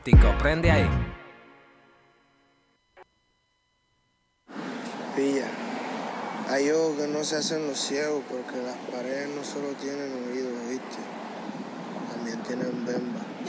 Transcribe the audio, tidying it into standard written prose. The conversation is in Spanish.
Tico, prende ahí. Pilla, hay ojos que no se hacen los ciegos porque las paredes no solo tienen oídos, ¿viste? También tienen bemba.